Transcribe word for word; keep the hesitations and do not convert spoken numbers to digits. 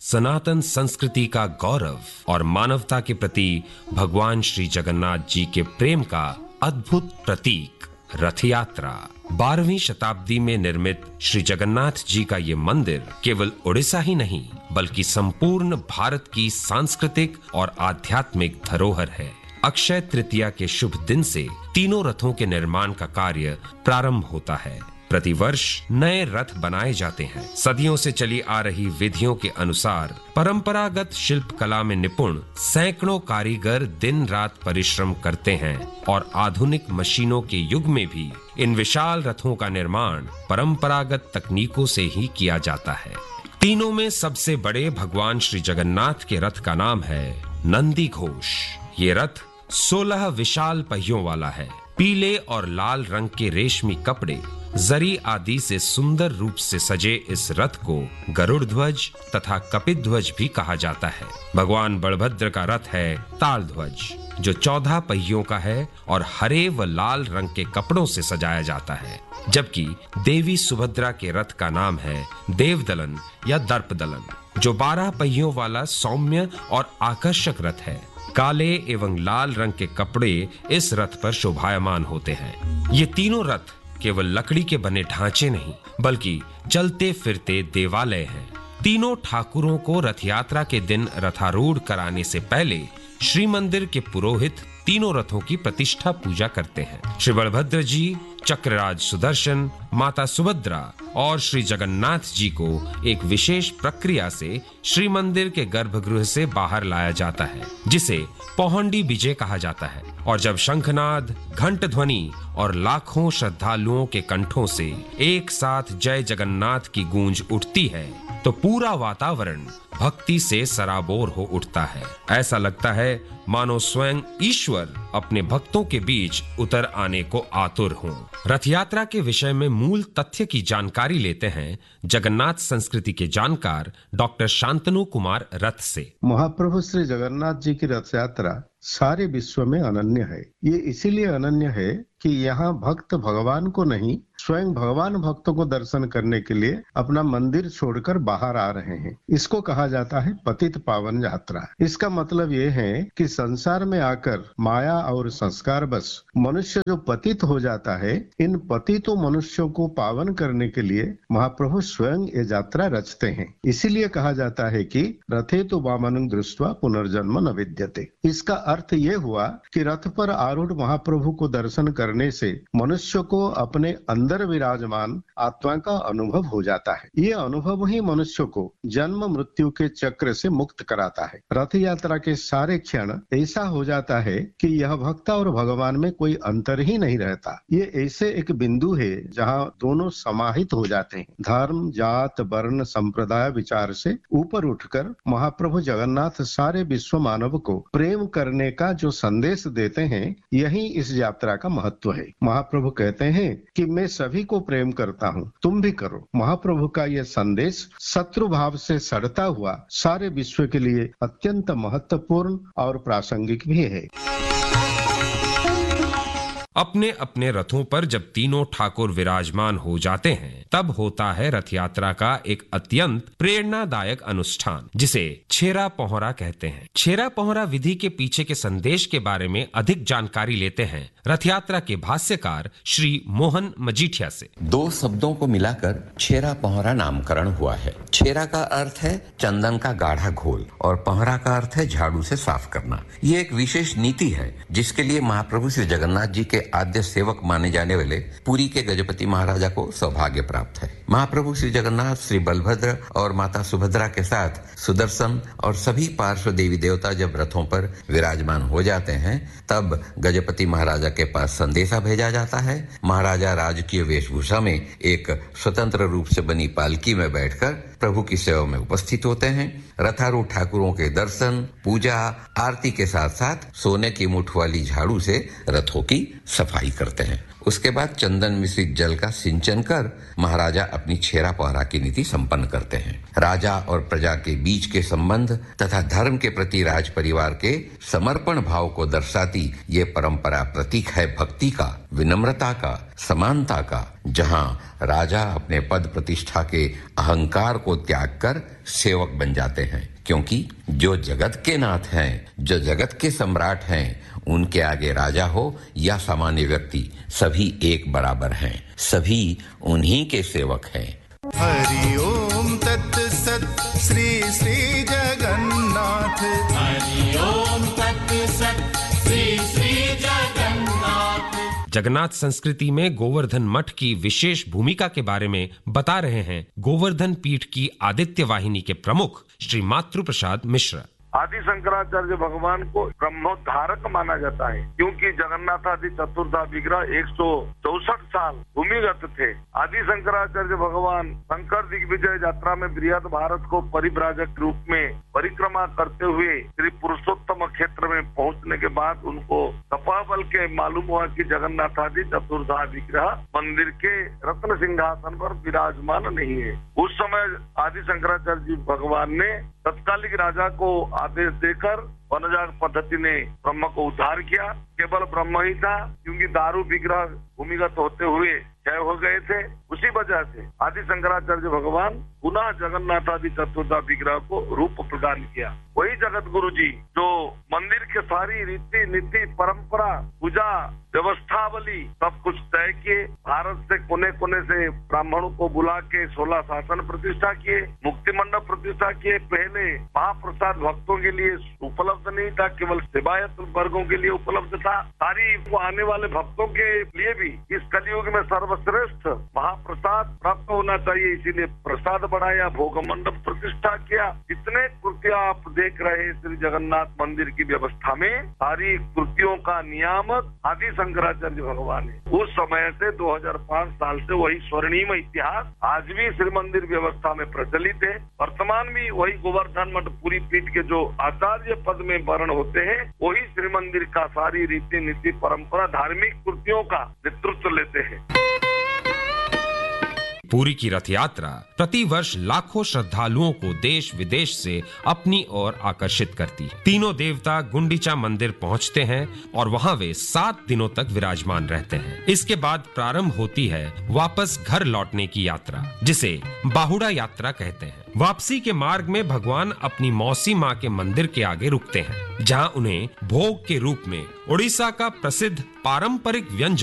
सनातन संस्कृति का गौरव और मानवता के प्रति भगवान श्री जगन्नाथ जी के प्रेम का अद्भुत प्रतीक रथ यात्रा। बारहवीं शताब्दी में निर्मित श्री जगन्नाथ जी का ये मंदिर केवल उड़ीसा ही नहीं बल्कि संपूर्ण भारत की सांस्कृतिक और आध्यात्मिक धरोहर है। अक्षय तृतीया के शुभ दिन से तीनों रथों के निर्माण का कार्य प्रारंभ होता है। प्रतिवर्ष नए रथ बनाए जाते हैं। सदियों से चली आ रही विधियों के अनुसार परंपरागत शिल्प कला में निपुण सैकड़ों कारीगर दिन रात परिश्रम करते हैं और आधुनिक मशीनों के युग में भी इन विशाल रथों का निर्माण परंपरागत तकनीकों से ही किया जाता है। तीनों में सबसे बड़े भगवान श्री जगन्नाथ के रथ का नाम है नंदी घोष। ये रथ सोलह विशाल पहियों वाला है। पीले और लाल रंग के रेशमी कपड़े, जरी आदि से सुंदर रूप से सजे इस रथ को गरुड़ ध्वज तथा कपिध्वज भी कहा जाता है। भगवान बलभद्र का रथ है ताल ध्वज, जो चौदह पहियों का है और हरे व लाल रंग के कपड़ों से सजाया जाता है, जबकि देवी सुभद्रा के रथ का नाम है देवदलन या दर्पदलन, जो बारह पहियों वाला सौम्य और आकर्षक रथ है। काले एवं लाल रंग के कपड़े इस रथ पर शोभायमान होते हैं। ये तीनों रथ केवल लकड़ी के बने ढांचे नहीं बल्कि चलते फिरते देवालय हैं। तीनों ठाकुरों को रथ यात्रा के दिन रथारूढ़ कराने से पहले श्री मंदिर के पुरोहित तीनों रथों की प्रतिष्ठा पूजा करते हैं। श्री बलभद्र जी, चक्रराज सुदर्शन, माता सुभद्रा और श्री जगन्नाथ जी को एक विशेष प्रक्रिया से श्री मंदिर के गर्भगृह से बाहर लाया जाता है, जिसे पौहंडी विजय कहा जाता है। और जब शंखनाद, घंट ध्वनि और लाखों श्रद्धालुओं के कंठों से एक साथ जय जगन्नाथ की गूंज उठती है तो पूरा वातावरण भक्ति से सराबोर हो उठता है। ऐसा लगता है मानो स्वयं ईश्वर अपने भक्तों के बीच उतर आने को आतुर हों। रथ यात्रा के विषय में मूल तथ्य की जानकारी लेते हैं जगन्नाथ संस्कृति के जानकार डॉक्टर शांतनु कुमार रथ से। महाप्रभु श्री जगन्नाथ जी की रथ यात्रा सारे विश्व में अनन्य है। ये इसीलिए अनन्य है कि यहाँ भक्त भगवान को नहीं, स्वयं भगवान भक्तों को दर्शन करने के लिए अपना मंदिर छोड़कर बाहर आ रहे हैं। इसको कहा जाता है पतित पावन यात्रा। इसका मतलब ये है कि संसार में आकर माया और संस्कार बस मनुष्य जो पतित हो जाता है, इन पतितों मनुष्यों को पावन करने के लिए महाप्रभु स्वयं ये यात्रा रचते हैं। इसीलिए कहा जाता है कि रथे तो वामनं दृष्ट्वा पुनर्जन्म न विद्यते। इसका अर्थ ये हुआ कि रथ पर आरूढ़ महाप्रभु को दर्शन करने से मनुष्य को अपने अंदर विराजमान आत्मा का अनुभव हो जाता है। ये अनुभव ही मनुष्य को जन्म मृत्यु के चक्र से मुक्त कराता है। रथ यात्रा के सारे क्षण ऐसा हो जाता है कि यह भक्त और भगवान में कोई अंतर ही नहीं रहता। ये ऐसे एक बिंदु है जहाँ दोनों समाहित हो जाते हैं। धर्म, जात, वर्ण, संप्रदाय विचार से ऊपर उठकर महाप्रभु जगन्नाथ सारे विश्व मानव को प्रेम करने का जो संदेश देते हैं, यही इस यात्रा का महत्व है। महाप्रभु कहते हैं कि मैं सभी को प्रेम करता हूँ, तुम भी करो। महाप्रभु का यह संदेश शत्रु भाव से सड़ता हुआ सारे विश्व के लिए अत्यंत महत्वपूर्ण और प्रासंगिक भी है। अपने अपने रथों पर जब तीनों ठाकुर विराजमान हो जाते हैं, तब होता है रथ यात्रा का एक अत्यंत प्रेरणादायक अनुष्ठान, जिसे छेरा पहुंरा कहते हैं। छेरा पहुंरा विधि के पीछे के संदेश के बारे में अधिक जानकारी लेते हैं रथ यात्रा के भाष्यकार श्री मोहन मजीठिया से। दो शब्दों को मिलाकर छेरा पहुंरा नामकरण हुआ है। छेरा का अर्थ है चंदन का गाढ़ा घोल और पहुंरा का अर्थ है झाड़ू से साफ करना। ये एक विशेष नीति है जिसके लिए महाप्रभु श्री जगन्नाथ जी के आद्य सेवक माने जाने वाले पुरी के गजपति महाराजा को सौभाग्य प्राप्त है। महाप्रभु श्री जगन्नाथ श्री बलभद्र और माता सुभद्रा के साथ सुदर्शन और सभी पार्श्व देवी देवता जब रथों पर विराजमान हो जाते हैं, तब गजपति महाराजा के पास संदेशा भेजा जाता है। महाराजा राजकीय वेशभूषा में एक स्वतंत्र रूप से बनी पालकी में बैठकर प्रभु की सेवा में उपस्थित होते हैं। रथारूढ़ ठाकुरों के दर्शन, पूजा, आरती के साथ साथ सोने की मुठ वाली झाड़ू से रथों की सफाई करते हैं। उसके बाद चंदन मिश्रित जल का सिंचन कर महाराजा अपनी छेरा पहरा की नीति संपन्न करते हैं। राजा और प्रजा के बीच के संबंध तथा धर्म के प्रति राज परिवार के समर्पण भाव को दर्शाती ये परंपरा प्रतीक है भक्ति का, विनम्रता का समानता का, जहां राजा अपने पद प्रतिष्ठा के अहंकार को त्याग कर सेवक बन जाते हैं, क्योंकि जो जगत के नाथ हैं, जो जगत के सम्राट हैं, उनके आगे राजा हो या सामान्य व्यक्ति, सभी एक बराबर हैं, सभी उन्हीं के सेवक हैं। हरि ओम तत्सत श्री श्री जगन्नाथ। हरि ओम तत्सत श्री श्री जगन्नाथ। जगन्नाथ संस्कृति में गोवर्धन मठ की विशेष भूमिका के बारे में बता रहे हैं गोवर्धन पीठ की आदित्य वाहिनी के प्रमुख श्री मातृ प्रसाद मिश्र। आदि शंकराचार्य भगवान को ब्रह्मोद्धारक माना जाता है, क्योंकि जगन्नाथ आदि चतुर्धा विग्रह एक सौ चौसठ साल भूमिगत थे। आदि शंकराचार्य भगवान शंकर दिग्विजय यात्रा में बृहद भारत को परिव्राजक रूप में परिक्रमा करते हुए श्री पुरुषोत्तम क्षेत्र में पहुंचने के बाद उनको तपोबल के मालूम हुआ कि जगन्नाथ आदि चतुर्धा विग्रह मंदिर के रत्न सिंहासन पर विराजमान नहीं है। उस समय आदि शंकराचार्य जी भगवान ने तत्कालिक राजा को आदेश देकर वनजाग पद्धति ने ब्रह्म को उद्धार किया। केवल ब्रह्म ही था, क्योंकि दारू विग्रह भूमिगत होते हुए क्षय हो गए थे। उसी वजह से आदि शंकराचार्य भगवान पुनः जगन्नाथ आदि चतुर्धा विग्रह को रूप प्रदान किया। वही जगत गुरु जी जो मंदिर के सारी रीति नीति परंपरा पूजा व्यवस्थावली सब कुछ तय किए। भारत से कोने कोने से ब्राह्मणों को बुला के सोलह शासन प्रतिष्ठा किए, मुक्ति मंडप प्रतिष्ठा किए। पहले महाप्रसाद भक्तों के लिए उपलब्ध नहीं था, केवल सेवायत वर्गों के लिए उपलब्ध था। सारी वो आने वाले भक्तों के लिए भी इस कलयुग में सर्वश्रेष्ठ महाप्रसाद प्राप्त होना चाहिए, इसीलिए प्रसाद बढ़ाया, भोग मंडप प्रतिष्ठा किया। जितने कृतियां आप देख रहे श्री जगन्नाथ मंदिर की व्यवस्था में, सारी कृतियों का नियामक आदि शंकराचार्य भगवान है। उस समय से दो हज़ार पाँच साल से वही स्वर्णिम इतिहास आज भी श्री मंदिर व्यवस्था में प्रचलित है। वर्तमान भी वही गोवर्धन मठ पूरी पीठ के जो आचार्य पद में वर्ण होते हैं, वही श्री मंदिर का सारी रीति नीति परंपरा धार्मिक कृतियों का नेतृत्व लेते हैं। पुरी की रथ यात्रा प्रति वर्ष लाखों श्रद्धालुओं को देश विदेश से अपनी ओर आकर्षित करती है। तीनों देवता गुंडीचा मंदिर पहुंचते हैं और वहां वे सात दिनों तक विराजमान रहते हैं। इसके बाद प्रारंभ होती है वापस घर लौटने की यात्रा, जिसे बाहुड़ा यात्रा कहते हैं। वापसी के मार्ग में भगवान अपनी मौसी माँ के मंदिर के आगे रुकते हैं, जहाँ उन्हें भोग के रूप में उड़ीसा का प्रसिद्ध पारंपरिक व्यंजन